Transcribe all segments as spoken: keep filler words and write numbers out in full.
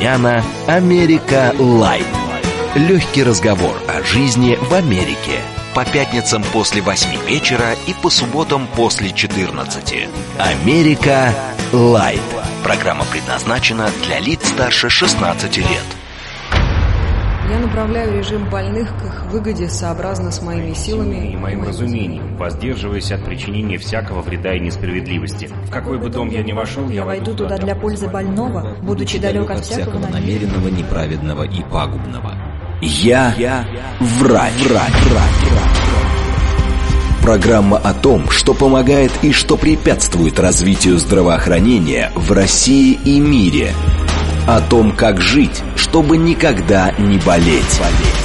Арутюняна «Америка Лайт». Легкий разговор о жизни в Америке. По пятницам после восьми вечера и по субботам после четырнадцати. «Америка Лайт». Программа предназначена для лиц старше шестнадцати лет. Я направляю режим больных к их выгоде сообразно с моими силами и моим разумением, воздерживаясь от причинения всякого вреда и несправедливости. В какой бы дом я ни вошел, я войду туда для пользы больного, будучи далек от всякого намеренного, неправедного и пагубного. Я, я врач. врач, врач, врач. Программа о том, что помогает и что препятствует развитию здравоохранения в России и мире. О том, как жить, чтобы никогда не болеть.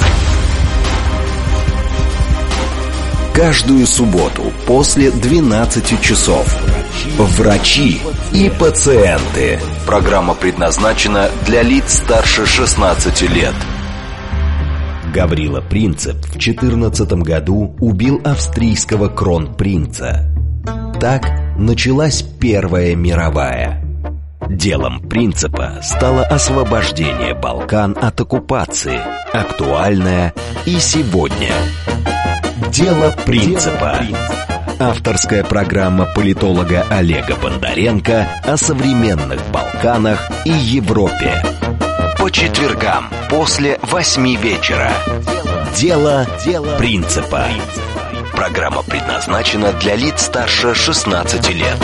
Каждую субботу после двенадцати часов. Врачи и пациенты. Программа предназначена для лиц старше шестнадцати лет. Гаврила Принцип в четырнадцатом году убил австрийского кронпринца. Так началась Первая мировая. Делом Принципа стало освобождение Балкан от оккупации, актуальное и сегодня. Дело Принципа. Авторская программа политолога Олега Бондаренко о современных Балканах и Европе. По четвергам после восьми вечера. Дело Принципа. Программа предназначена для лиц старше шестнадцати лет.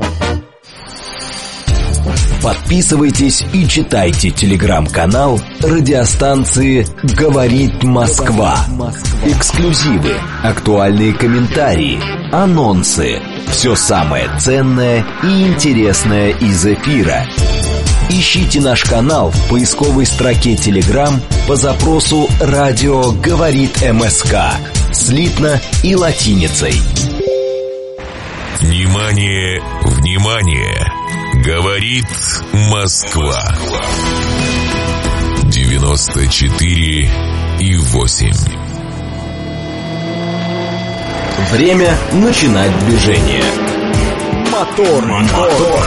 Подписывайтесь и читайте телеграм-канал радиостанции «Говорит Москва». Эксклюзивы, актуальные комментарии, анонсы. Все самое ценное и интересное из эфира. Ищите наш канал в поисковой строке Telegram по запросу «Радио говорит МСК» слитно и латиницей. Внимание, внимание! Говорит Москва. девяносто четыре и восемь. Время начинать движение. Мотор, мотор.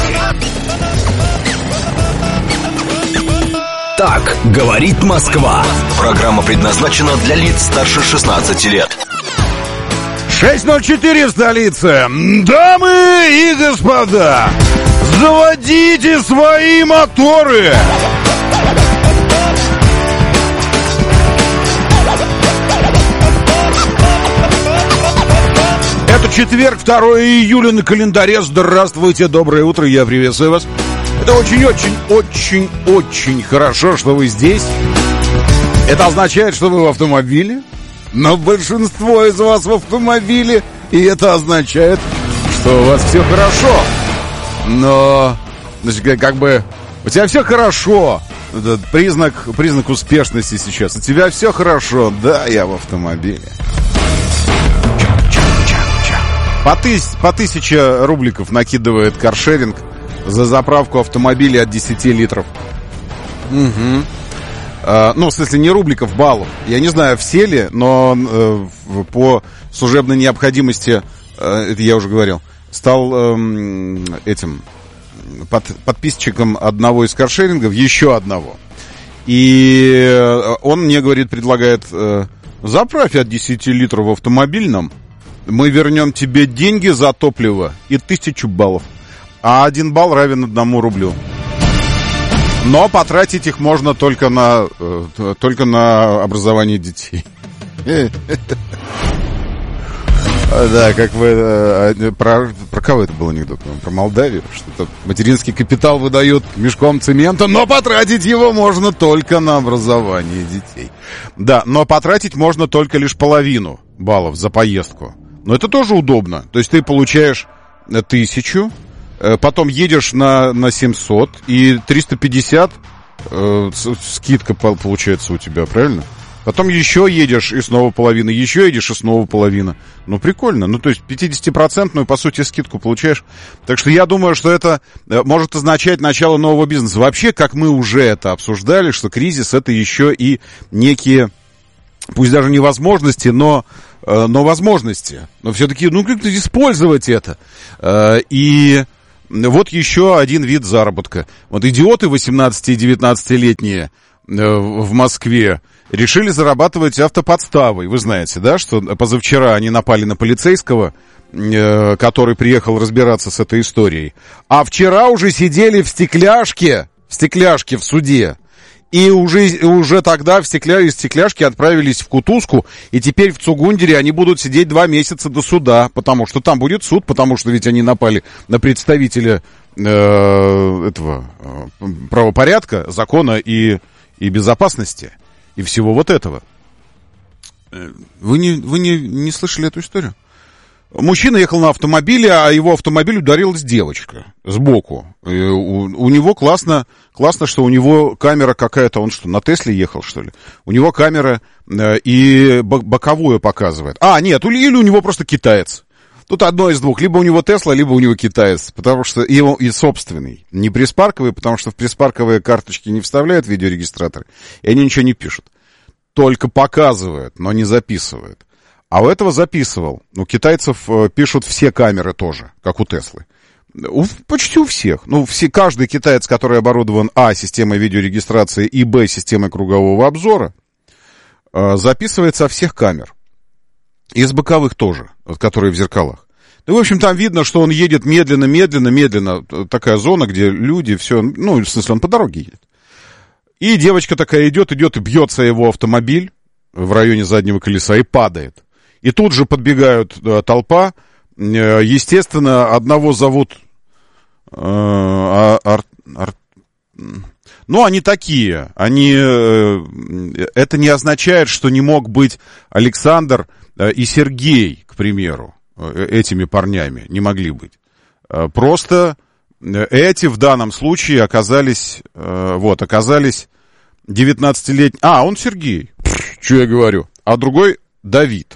Так говорит Москва. Программа предназначена для лиц старше шестнадцати лет. шесть ноль четыре в столице. Дамы и господа, заводите свои моторы. Это четверг, второе июля на календаре. Здравствуйте, доброе утро, я приветствую вас. Это очень-очень-очень-очень хорошо, что вы здесь. Это означает, что вы в автомобиле. Но большинство из вас в автомобиле, и это означает, что у вас все хорошо. Но, значит, как бы, у тебя все хорошо. Это признак, признак успешности сейчас. У тебя все хорошо. Да, я в автомобиле. По, тыс, по тысяче рубликов накидывает каршеринг за заправку автомобиля от десяти литров. Угу. Uh, ну, в смысле, не рубликов, баллов. Я не знаю, все ли, но uh, по служебной необходимости, uh, это я уже говорил, стал uh, этим под, подписчиком одного из каршерингов, еще одного. И uh, он мне, говорит, предлагает: uh, заправь от десяти литров в автомобильном, мы вернем тебе деньги за топливо и тысячу баллов. А один балл равен одному рублю. Но потратить их можно только на, э, только на образование детей. Да, как вы... Про, про кого это был анекдот? Про Молдавию? Что-то материнский капитал выдают мешком цемента, но потратить его можно только на образование детей. Да, но потратить можно только лишь половину баллов за поездку. Но это тоже удобно. То есть ты получаешь тысячу, потом едешь на, на семьсот, и триста пятьдесят э, скидка получается у тебя, правильно? Потом еще едешь, и снова половина, еще едешь, и снова половина. Ну, прикольно. Ну, то есть пятидесятипроцентную, по сути, скидку получаешь. Так что я думаю, что это может означать начало нового бизнеса. Вообще, как мы уже это обсуждали, что кризис — это еще и некие, пусть даже не возможности, но, но возможности. Но все-таки, ну, как-то использовать это. И... Вот еще один вид заработка. Вот идиоты восемнадцати- и девятнадцатилетние в Москве решили зарабатывать автоподставой. Вы знаете, да, что позавчера они напали на полицейского, который приехал разбираться с этой историей. А вчера уже сидели в стекляшке, в стекляшке в суде. И уже, уже тогда в стекля... из стекляшки отправились в Кутузку, и теперь в Цугундере они будут сидеть два месяца до суда, потому что там будет суд, потому что ведь они напали на представителя э, этого э, правопорядка, закона и, и безопасности, и всего вот этого. Вы не, вы не, не слышали эту историю? Мужчина ехал на автомобиле, а его автомобиль ударилась девочка сбоку. И у, у него классно, классно, что у него камера какая-то, он что, на Тесле ехал, что ли? У него камера э, и боковую показывает. А, нет, или у него просто китаец. Тут одно из двух. Либо у него Тесла, либо у него китаец. Потому что его и собственный. Не приспарковый, потому что в приспарковые карточки не вставляют видеорегистраторы. И они ничего не пишут. Только показывают, но не записывают. А у этого записывал. У китайцев э, пишут все камеры тоже, как у Теслы. У, почти у всех. Ну, все, каждый китаец, который оборудован а. системой видеорегистрации и б. системой кругового обзора, э, записывает со всех камер. И с боковых тоже, вот, которые в зеркалах. Ну, в общем, там видно, что он едет медленно, медленно, медленно. Такая зона, где люди, все, ну, в смысле, он по дороге едет. И девочка такая идет, идет и бьется его автомобиль в районе заднего колеса и падает. И тут же подбегают э, толпа. Э, естественно, одного зовут... Э, ар, ар, ну, они такие. Они, э, это не означает, что не мог быть Александр э, и Сергей, к примеру, э, этими парнями. Не могли быть. Э, просто эти в данном случае оказались... Э, вот, оказались девятнадцатилетние... А, он Сергей. Что я говорю? А другой Давид.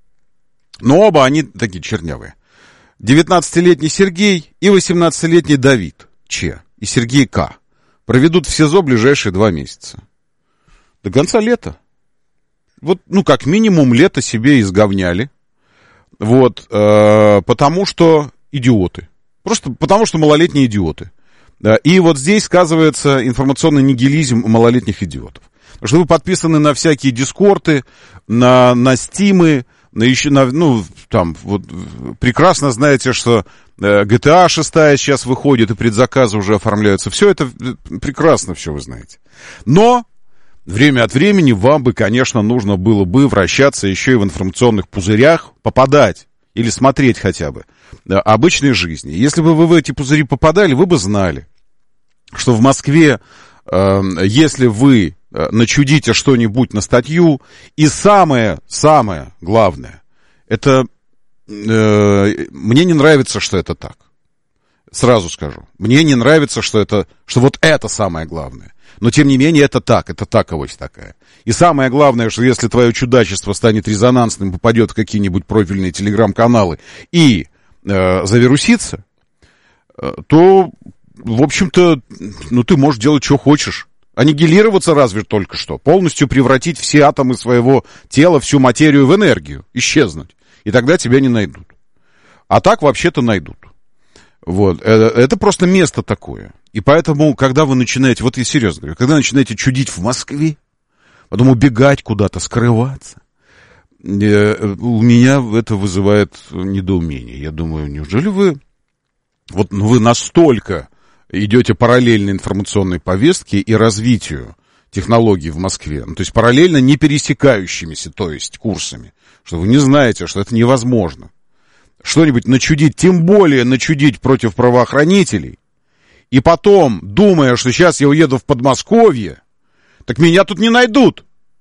Но оба они такие чернявые. девятнадцатилетний Сергей и восемнадцатилетний Давид Че и Сергей К. проведут в СИЗО ближайшие два месяца. До конца лета. Вот, ну, как минимум, лето себе изговняли. Вот, э, потому что идиоты. Просто потому что малолетние идиоты. Да, и вот здесь сказывается информационный нигилизм малолетних идиотов. Потому что вы подписаны на всякие дискорды, на, на стимы, на еще, на, ну, там, вот, прекрасно знаете, что джи ти эй шесть сейчас выходит, и предзаказы уже оформляются. Все это прекрасно, все вы знаете. Но время от времени вам бы, конечно, нужно было бы вращаться еще и в информационных пузырях, попадать или смотреть хотя бы обычной жизни. Если бы вы в эти пузыри попадали, вы бы знали, что в Москве, э, если вы начудите что-нибудь на статью, и самое, самое главное, это э, мне не нравится, что это так. Сразу скажу. Мне не нравится, что это, что вот это самое главное. Но, тем не менее, это так, это таковость такая. И самое главное, что если твое чудачество станет резонансным, попадет в какие-нибудь профильные телеграм-каналы и э, завирусится, э, то, в общем-то, ну, ты можешь делать, что хочешь. Аннигилироваться разве только что. Полностью превратить все атомы своего тела, всю материю в энергию. Исчезнуть. И тогда тебя не найдут. А так вообще-то найдут. Вот. Это просто место такое. И поэтому, когда вы начинаете, вот я серьезно говорю, когда начинаете чудить в Москве, потом убегать куда-то, скрываться, у меня это вызывает недоумение. Я думаю, неужели вы, вот ну, вы настолько идете параллельно информационной повестке и развитию технологий в Москве, ну, то есть параллельно не пересекающимися, то есть курсами, что вы не знаете, что это невозможно. Что-нибудь начудить, тем более начудить против правоохранителей, и потом, думая, что сейчас я уеду в Подмосковье, так меня тут не найдут.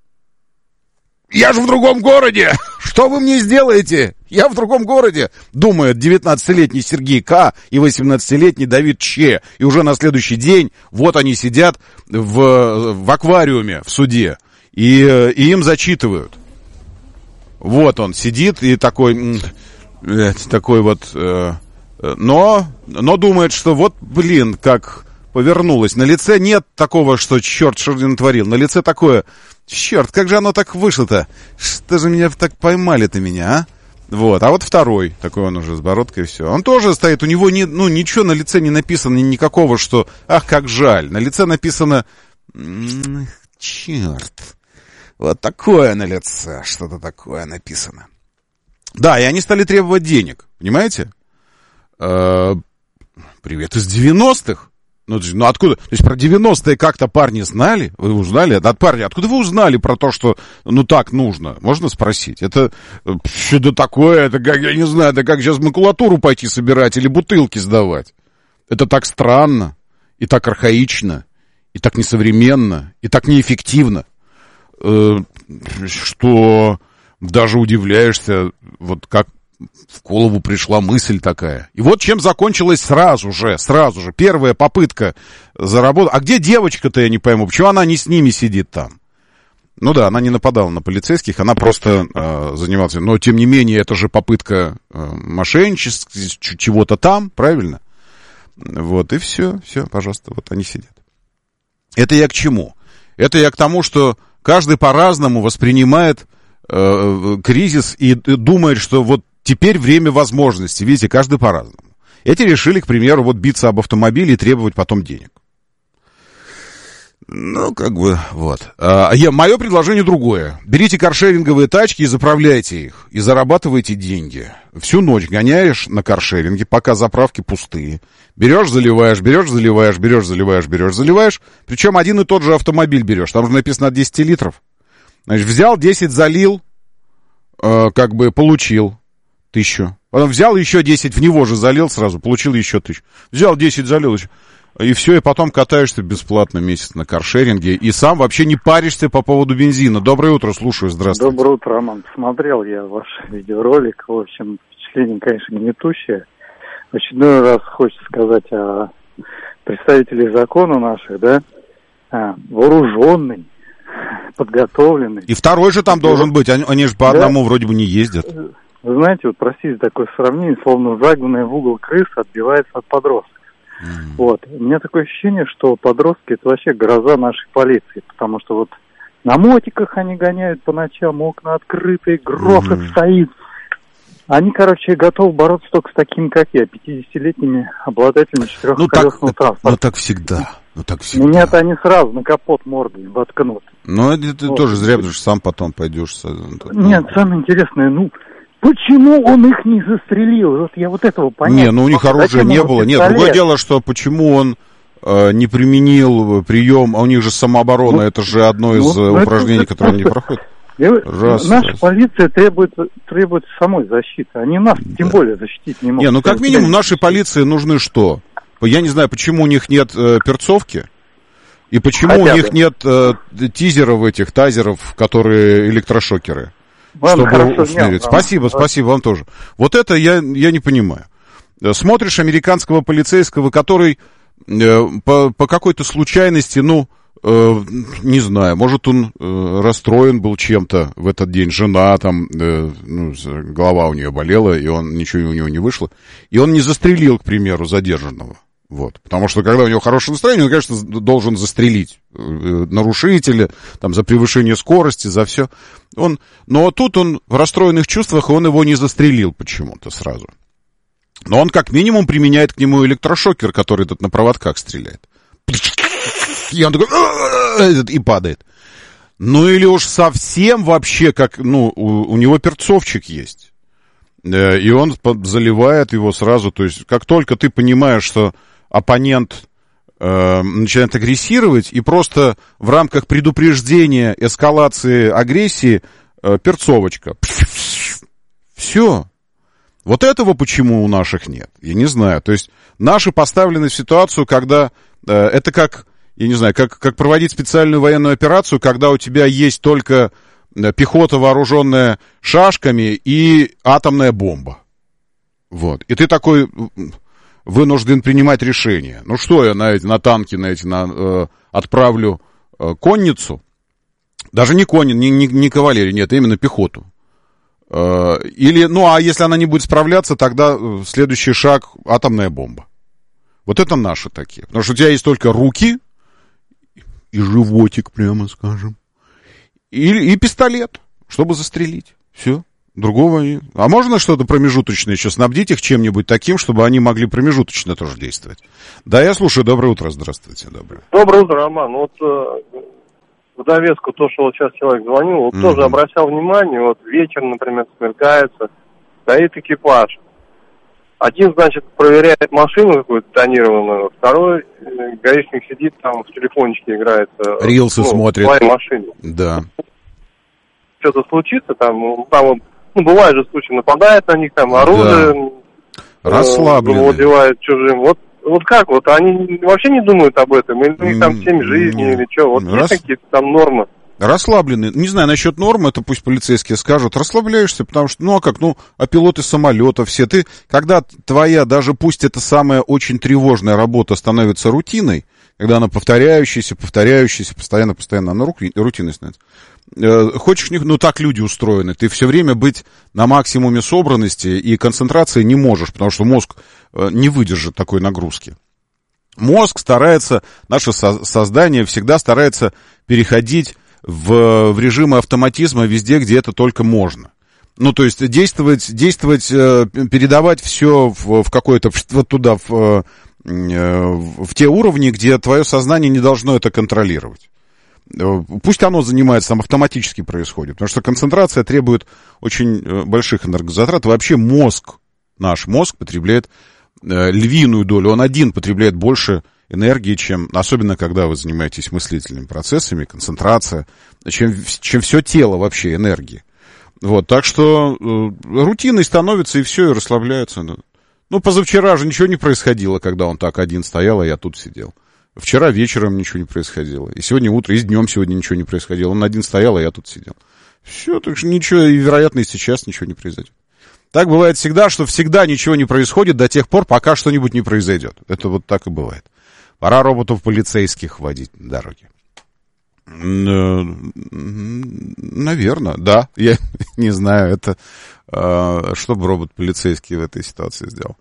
Я же в другом городе! Что вы мне сделаете? Я в другом городе, думает девятнадцатилетний Сергей К. и восемнадцатилетний Давид Че. И уже на следующий день вот они сидят в, в аквариуме в суде, и, и им зачитывают. Вот он сидит и такой, такой вот, но, но думает, что вот, блин, как повернулось. На лице нет такого, что черт, что же натворил. На лице такое... Черт, как же оно так вышло-то? Что же меня так поймали-то меня, а? Вот, а вот второй, такой он уже с бородкой и все. Он тоже стоит, у него не, ну, ничего на лице не написано, никакого, что, ах, как жаль. На лице написано, черт, вот такое на лице, что-то такое написано. Да, и они стали требовать денег, понимаете? Э-э- привет из девяностых. Ну, ну, откуда? То есть про девяностые как-то парни знали? Вы узнали? От парня, откуда вы узнали про то, что, ну, так нужно? Можно спросить? Это что-то такое, это как, я не знаю, это как сейчас макулатуру пойти собирать или бутылки сдавать. Это так странно, и так архаично, и так несовременно, и так неэффективно, что даже удивляешься, вот как в голову пришла мысль такая. И вот чем закончилась сразу же, сразу же. Первая попытка заработать. А где девочка-то, я не пойму, почему она не с ними сидит там? Ну да, она не нападала на полицейских, она просто э, занималась. Но, тем не менее, это же попытка э, мошенничества, чего-то там, правильно? Вот, и все, все, пожалуйста, вот они сидят. Это я к чему? Это я к тому, что каждый по-разному воспринимает э, кризис и думает, что вот теперь время возможностей. Видите, каждый по-разному. Эти решили, к примеру, вот биться об автомобиль и требовать потом денег. Ну, как бы, вот. А, я, мое предложение другое. Берите каршеринговые тачки и заправляйте их. И зарабатывайте деньги. Всю ночь гоняешь на каршеринге, пока заправки пустые. Берешь, заливаешь, берешь, заливаешь, берешь, заливаешь, берешь, заливаешь. Причем один и тот же автомобиль берешь. Там же написано от десяти литров. Значит, взял десять, залил, э, как бы получил тысячу. Потом взял еще десять, в него же залил сразу, получил еще тысячу. Взял десять, залил еще. И все, и потом катаешься бесплатно месяц на каршеринге. И сам вообще не паришься по поводу бензина. Доброе утро, слушаю, здравствуйте. Доброе утро, Роман. Посмотрел я ваш видеоролик. В общем, впечатление, конечно, гнетущее. В очередной раз хочется сказать о представителях закона наших, да, а, вооруженный, подготовленный. И второй же там должен быть, они, они же по да? одному вроде бы не ездят. Вы знаете, вот, простите, такое сравнение, словно загнанная в угол крыса отбивается от подростков. Mm. Вот. У меня такое ощущение, что подростки — это вообще гроза нашей полиции, потому что вот на мотиках они гоняют по ночам, окна открытые, грохот mm. стоит. Они, короче, готовы бороться только с такими, как я, пятидесятилетними обладателями четырехколесного ну, транспорта. Ну, так всегда. Ну, так всегда. Меня-то они сразу на капот мордой воткнут. Ну, это ты вот. Тоже зря, потому что сам потом пойдешь. Нет, самое интересное, ну... Почему он их не застрелил? Вот я вот этого понять. Не, ну у них оружия не было. Нет, другое дело, что почему он э, не применил прием, а у них же самооборона, ну, это же одно из ну, упражнений, это, которое они не проходят. Раз, Наша раз. полиция требует, требует самой защиты, они нас да. тем более защитить не могут. Не, ну как минимум нашей полиции нужны что? Я не знаю, почему у них нет э, перцовки, и почему Хотя у них бы. нет э, тизеров этих, тазеров, которые электрошокеры. Ладно, чтобы усмирить. Спасибо, спасибо вам тоже. Вот это я, я не понимаю. Смотришь американского полицейского, который э, по, по какой-то случайности, ну, э, не знаю, может, он э, расстроен был чем-то в этот день, жена там, э, ну, голова у нее болела, и он, ничего у него не вышло, и он не застрелил, к примеру, задержанного. Вот. Потому что, когда у него хорошее настроение, он, конечно, должен застрелить нарушителя, там, за превышение скорости, за все. Он... Но тут он в расстроенных чувствах, и он его не застрелил почему-то сразу. Но он, как минимум, применяет к нему электрошокер, который тут на проводках стреляет. И он такой... И падает. Ну, или уж совсем вообще, как... Ну, у, у него перцовчик есть. И он заливает его сразу. То есть, как только ты понимаешь, что оппонент э, начинает агрессировать, и просто в рамках предупреждения эскалации агрессии э, перцовочка. Все. Вот этого почему у наших нет? Я не знаю. То есть наши поставлены в ситуацию, когда э, это как, я не знаю, как, как проводить специальную военную операцию, когда у тебя есть только пехота, вооруженная шашками, и атомная бомба. Вот. И ты такой вынужден принимать решение. Ну что я на эти, на танки, на эти, на, э, отправлю э, конницу? Даже не конницу, не, не, не кавалерию, нет, а именно пехоту. Э, или, ну, а если она не будет справляться, тогда следующий шаг — атомная бомба. Вот это наши такие. Потому что у тебя есть только руки и животик, прямо скажем. И, и пистолет, чтобы застрелить. Все. Другого. А можно что-то промежуточное еще снабдить их чем-нибудь таким, чтобы они могли промежуточно тоже действовать? Да, я слушаю. Доброе утро. Здравствуйте. Доброе. Доброе утро, Роман. Вот э, в довеску то, что вот сейчас человек звонил, вот mm-hmm. тоже обращал внимание, вот вечер, например, смеркается, стоит экипаж. Один, значит, проверяет машину какую-то тонированную, второй э, гаишник сидит там в телефончике играет. Э, Рилсы ну, смотрит. В своей машине. Да. Что-то случится, там, там, ну, бывает же случай, нападает на них, там, оружие да. расслаблены. Владевает чужим. Вот, вот как, вот они вообще не думают об этом? Или у них там семь жизней, или что? Вот Рас... есть какие-то там нормы? Расслаблены. Не знаю, насчет норм, это пусть полицейские скажут. Расслабляешься, потому что, ну, а как, ну, а пилоты самолета все. Ты, когда твоя, даже пусть это самая очень тревожная работа становится рутиной, когда она повторяющаяся, повторяющаяся, постоянно, постоянно, она рутиной становится. Хочешь, ну так люди устроены, ты все время быть на максимуме собранности и концентрации не можешь, потому что мозг не выдержит такой нагрузки. Мозг старается, наше создание всегда старается переходить в, в режимы автоматизма везде, где это только можно. Ну, то есть действовать, действовать, передавать все в, в какое-то, вот туда, в, в те уровни, где твое сознание не должно это контролировать. Пусть оно занимается, там автоматически происходит, потому что концентрация требует очень больших энергозатрат. Вообще мозг, наш мозг потребляет львиную долю, он один потребляет больше энергии, чем, особенно когда вы занимаетесь мыслительными процессами, концентрация, чем, чем все тело вообще энергии. Вот, так что э, рутиной становится, и все, и расслабляется. Ну, позавчера же ничего не происходило, когда он так один стоял, а я тут сидел. Вчера вечером ничего не происходило. И сегодня утром, и днем сегодня ничего не происходило. Он один стоял, а я тут сидел. Все, так что ничего, и, вероятно, и сейчас ничего не произойдет. Так бывает всегда, что всегда ничего не происходит до тех пор, пока что-нибудь не произойдет. Это вот так и бывает. Пора роботов полицейских вводить на дороге. Наверное, да. Я не знаю, это что бы робот полицейский в этой ситуации сделал.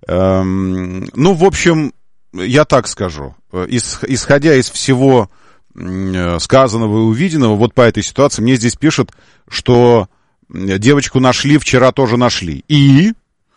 Ну, в общем, я так скажу. Исходя из всего сказанного и увиденного, вот по этой ситуации, мне здесь пишут, что девочку нашли, вчера тоже нашли. И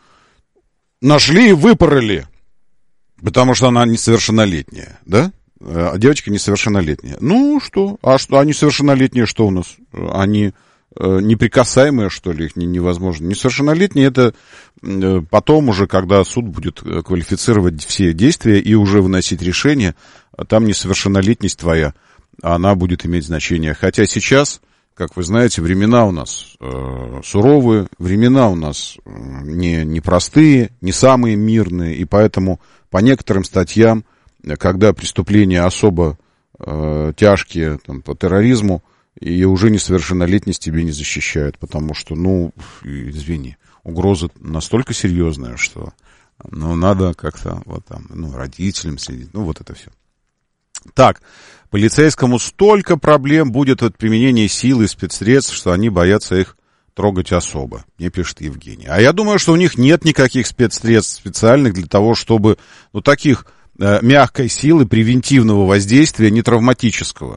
нашли и выпороли. Потому что она несовершеннолетняя, да? А девочка несовершеннолетняя. Ну, что? А что? Они совершеннолетние, что у нас? Они э, неприкасаемые, что ли? Их не, невозможно. Несовершеннолетние — это э, потом уже, когда суд будет квалифицировать все действия и уже выносить решение, там несовершеннолетность твоя, она будет иметь значение. Хотя сейчас, как вы знаете, времена у нас э, суровые, времена у нас э, не, не простые, не самые мирные, и поэтому по некоторым статьям, когда преступления особо э, тяжкие, там, по терроризму, и уже несовершеннолетность тебе не защищают, потому что, ну, извини, угроза настолько серьезная, что, ну, надо как-то, вот там, ну, родителям следить, ну, вот это все. Так, полицейскому столько проблем будет от применения силы и спецсредств, что они боятся их трогать особо, мне пишет Евгений. А я думаю, что у них нет никаких спецсредств специальных для того, чтобы, ну, таких э, мягкой силы, превентивного воздействия, не травматического.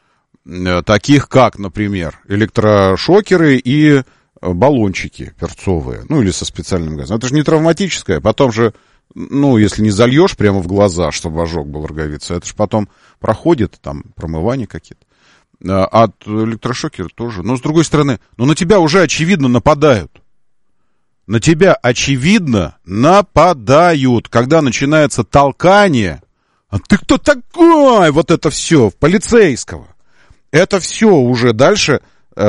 Э, таких как, например, электрошокеры и баллончики перцовые, ну, или со специальным газом. Это же не травматическое, потом же, ну, если не зальешь прямо в глаза, чтобы ожог был роговица, это же потом проходит, там, промывания какие-то. От электрошокера тоже. Но, с другой стороны, ну, на тебя уже, очевидно, нападают. На тебя, очевидно, нападают. Когда начинается толкание, а ты кто такой? Вот это все, полицейского. Это все уже дальше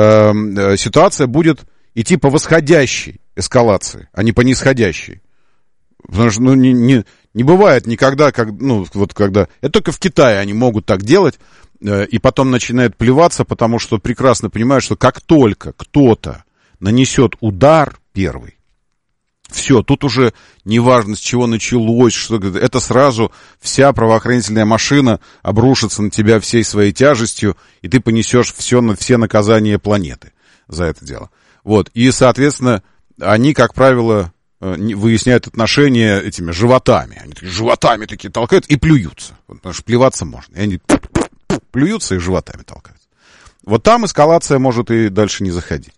э, ситуация будет идти по восходящей эскалации, а не по нисходящей. Потому что, ну, не, не, не бывает никогда, как, ну, вот когда... Это только в Китае они могут так делать, и потом начинают плеваться, потому что прекрасно понимают, что как только кто-то нанесет удар первый, все, тут уже неважно, с чего началось, что это сразу вся правоохранительная машина обрушится на тебя всей своей тяжестью, и ты понесешь все, все наказания планеты за это дело. Вот, и, соответственно, они, как правило, выясняют отношения этими животами. Они такие животами такие толкают и плюются, потому что плеваться можно. И они плюются и животами толкаются. Вот там эскалация может и дальше не заходить.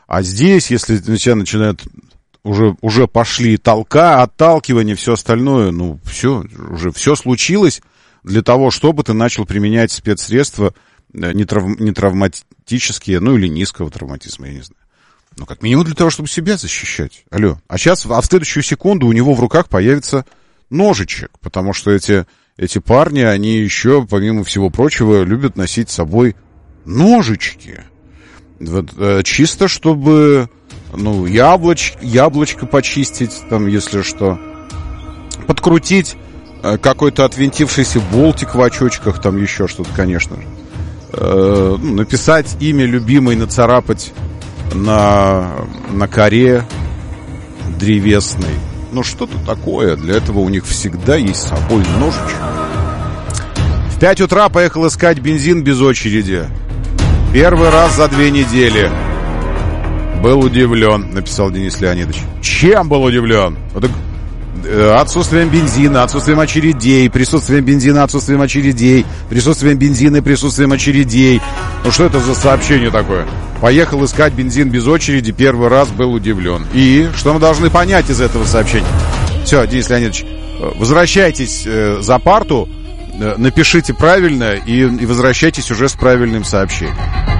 А здесь, если на тебя начинают... Уже, уже пошли толка, отталкивание, все остальное, ну, все, уже все случилось для того, чтобы ты начал применять спецсредства не, трав, не травматические, ну, или низкого травматизма, я не знаю. Ну, как минимум для того, чтобы себя защищать. Алло. А сейчас, а в следующую секунду у него в руках появится ножичек, потому что эти, эти парни, они еще, помимо всего прочего, любят носить с собой ножички. Вот, э, чисто, чтобы... Ну, яблоч, яблочко почистить, там, если что. Подкрутить э, какой-то отвинтившийся болтик в очочках, там еще что-то, конечно же. Э, ну, написать имя любимой, нацарапать на, на коре древесной. Ну, что-то такое. Для этого у них всегда есть с собой ножичек. В пять утра поехал искать бензин без очереди. Первый раз за две недели. Был удивлен, написал Денис Леонидович. Чем был удивлен? Отсутствием бензина, отсутствием очередей, присутствием бензина, отсутствием очередей, присутствием бензина и присутствием очередей. Ну что это за сообщение такое? Поехал искать бензин без очереди, первый раз был удивлен. И что мы должны понять из этого сообщения? Все, Денис Леонидович, возвращайтесь за парту, напишите правильно и, и возвращайтесь уже с правильным сообщением.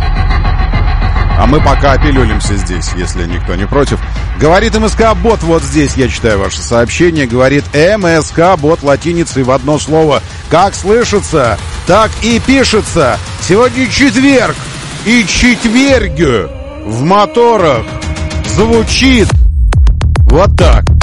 А мы пока опилюлимся здесь, если никто не против. Говорит МСК-бот, вот здесь я читаю ваше сообщение. Говорит МСК-бот латиницей в одно слово. Как слышится, так и пишется. Сегодня четверг. И четверг в моторах звучит вот так.